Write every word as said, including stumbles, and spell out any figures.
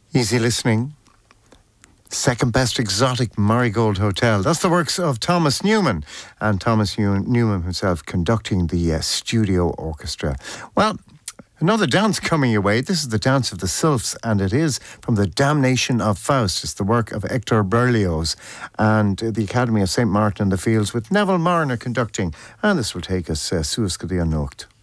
Easy listening. Second best exotic Marigold Hotel. That's the works of Thomas Newman, and Thomas Newman himself conducting the uh, studio orchestra. Well, another dance coming your way. This is the Dance of the Sylphs, and it is from the Damnation of Faust. It's the work of Hector Berlioz and the Academy of Saint Martin in the Fields, with Neville Marner conducting. And this will take us uh, Suas Gadi an Nocht.